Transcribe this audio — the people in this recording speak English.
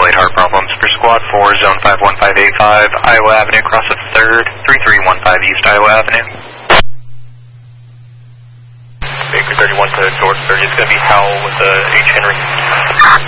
Late Heart Problems for Squad 4, Zone 51585, Iowa Avenue, cross of 3rd, 3315 East Iowa Avenue. Baker 31 to George 30, it's going to be Howell with the H. Henry.